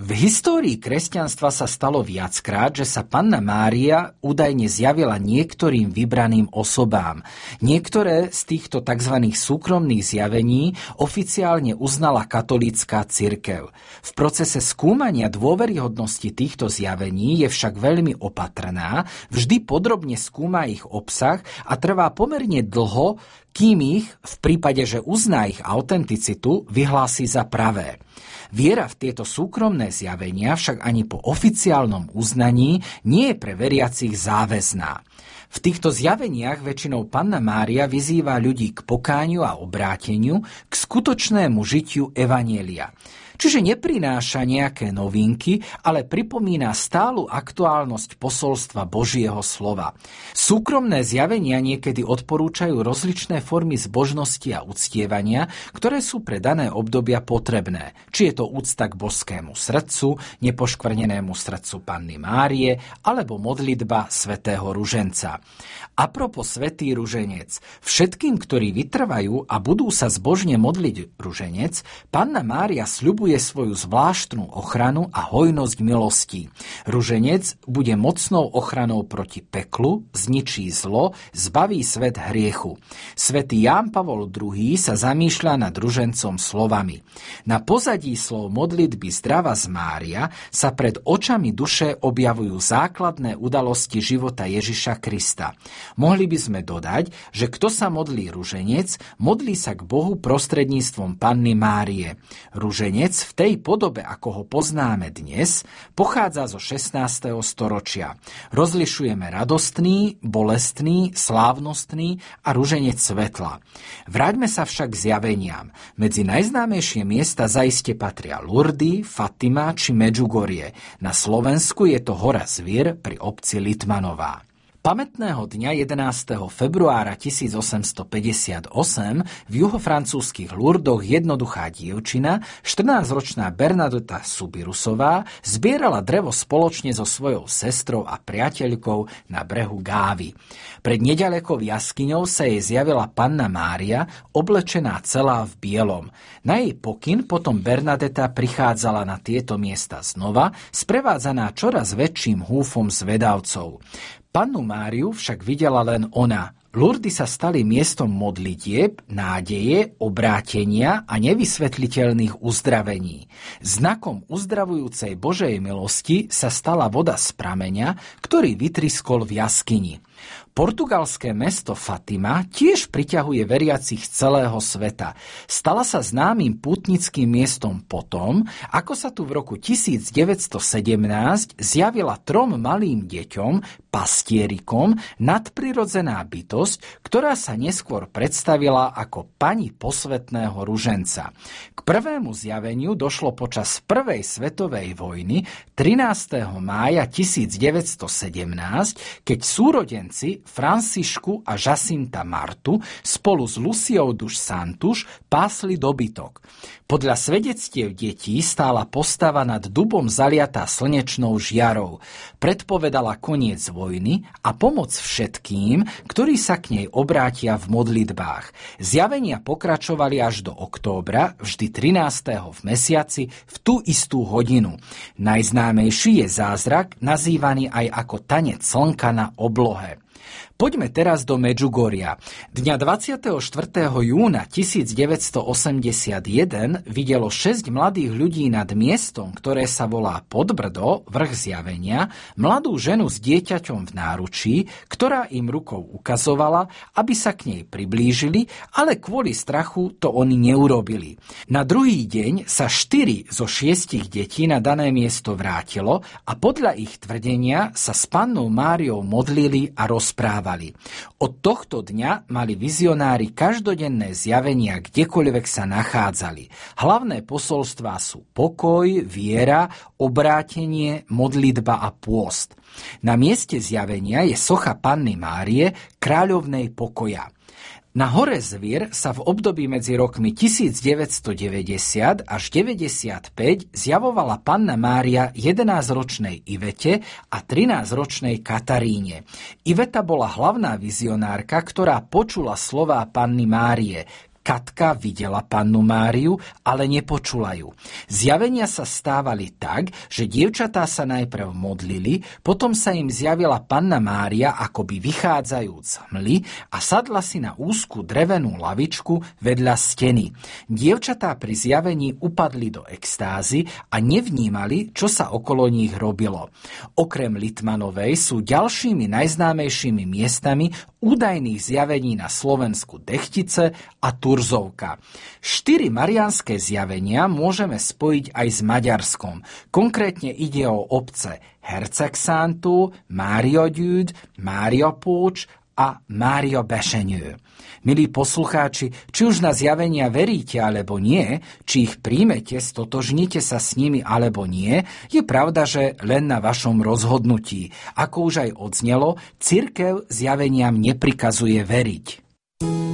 V histórii kresťanstva sa stalo viackrát, že sa Panna Mária údajne zjavila niektorým vybraným osobám. Niektoré z týchto tzv. Súkromných zjavení oficiálne uznala katolícka cirkev. V procese skúmania dôveryhodnosti týchto zjavení je však veľmi opatrná, vždy podrobne skúma ich obsah a trvá pomerne dlho, kým ich, v prípade, že uzná ich autenticitu, vyhlási za pravé. Viera v tieto súkromné zjavenia však ani po oficiálnom uznaní nie je pre veriacich záväzná. V týchto zjaveniach väčšinou Panna Mária vyzýva ľudí k pokániu a obráteniu, k skutočnému žitiu evanjelia. Čiže neprináša nejaké novinky, ale pripomína stálu aktuálnosť posolstva Božieho slova. Súkromné zjavenia niekedy odporúčajú rozličné formy zbožnosti a uctievania, ktoré sú pre dané obdobia potrebné. Či je to úcta k božskému srdcu, nepoškvrnenému srdcu Panny Márie, alebo modlitba svätého ruženca. Apropos svätý ruženec, všetkým, ktorí vytrvajú a budú sa zbožne modliť ruženec, Panna Mária sľubuje svoju zvláštnu ochranu a hojnosť milostí. Ruženec bude mocnou ochranou proti peklu, zničí zlo, zbaví svet hriechu. Svätý Ján Pavol II sa zamýšľa nad ružencom slovami: na pozadí slov modlitby Zdravá z Mária sa pred očami duše objavujú základné udalosti života Ježiša Krista. Mohli by sme dodať, že kto sa modlí ruženec, modlí sa k Bohu prostredníctvom Panny Márie. Ruženec v tej podobe, ako ho poznáme dnes, pochádza zo 16. storočia. Rozlišujeme radostný, bolestný, slávnostný a ruženec svetla. Vráťme sa však k zjaveniam. Medzi najznámejšie miesta zaiste patria Lurdy, Fatima či Medžugorie. Na Slovensku je to Hora Zvír pri obci Litmanová. Pamätného dňa 11. februára 1858 v juhofrancúzskych Lurdoch jednoduchá dievčina, 14-ročná Bernadeta Subirusová, zbierala drevo spoločne so svojou sestrou a priateľkou na brehu Gávy. Pred neďalekou jaskyňou sa jej zjavila Panna Mária, oblečená celá v bielom. Na jej pokyn potom Bernadeta prichádzala na tieto miesta znova, sprevádzaná čoraz väčším húfom zvedavcov. Pannu Máriu však videla len ona. Lurdy sa stali miestom modlitieb, nádeje, obrátenia a nevysvetliteľných uzdravení. Znakom uzdravujúcej Božej milosti sa stala voda z prameňa, ktorý vytriskol v jaskyni. Portugalské mesto Fatima tiež priťahuje veriacich z celého sveta. Stala sa známym pútnickým miestom potom, ako sa tu v roku 1917 zjavila 3 malým deťom, pastierikom, nadprirodzená bytosť, ktorá sa neskôr predstavila ako pani posvätného ruženca. K prvému zjaveniu došlo počas Prvej svetovej vojny 13. mája 1917, keď súrodenci Francišku a Jacinta Martu spolu s Luciou dos Santos pásli dobytok. Podľa svedectiev detí stála postava nad dubom zaliatá slnečnou žiarou. Predpovedala koniec vojny a pomoc všetkým, ktorí sa k nej obrátia v modlitbách. Zjavenia pokračovali až do októbra, vždy 13. v mesiaci, v tú istú hodinu. Najznámejší je zázrak, nazývaný aj ako tanec slnka na oblohe. Poďme teraz do Medžugoria. Dňa 24. júna 1981 videlo 6 mladých ľudí nad miestom, ktoré sa volá Podbrdo, vrch zjavenia, mladú ženu s dieťaťom v náručí, ktorá im rukou ukazovala, aby sa k nej priblížili, ale kvôli strachu to oni neurobili. Na druhý deň sa 4 zo 6 detí na dané miesto vrátilo a podľa ich tvrdenia sa s Pannou Máriou modlili a rozprávali. Od tohto dňa mali vizionári každodenné zjavenia, kdekoľvek sa nachádzali. Hlavné posolstvá sú pokoj, viera, obrátenie, modlitba a pôst. Na mieste zjavenia je socha Panny Márie, kráľovnej pokoja. Na hore Zvír sa v období medzi rokmi 1990 až 95 zjavovala Panna Mária 11-ročnej Ivete a 13-ročnej Kataríne. Iveta bola hlavná vizionárka, ktorá počula slová Panny Márie: Katka videla Pannu Máriu, ale nepočula ju. Zjavenia sa stávali tak, že dievčatá sa najprv modlili, potom sa im zjavila Panna Mária akoby vychádzajúc z hmly a sadla si na úzku drevenú lavičku vedľa steny. Dievčatá pri zjavení upadli do extázy a nevnímali, čo sa okolo nich robilo. Okrem Litmanovej sú ďalšími najznámejšími miestami údajných zjavení na Slovensku Dechtice a Turzovka. 4 mariánske zjavenia môžeme spojiť aj s Maďarskom. Konkrétne ide o obce Hercegszántu, Máriagyűd, Máriapócs a Máriabesenyő. Milí poslucháči, či už na zjavenia veríte alebo nie, či ich príjmete, stotožnite sa s nimi alebo nie, je pravda, že len na vašom rozhodnutí. Ako už aj odznelo, cirkev zjaveniam neprikazuje veriť.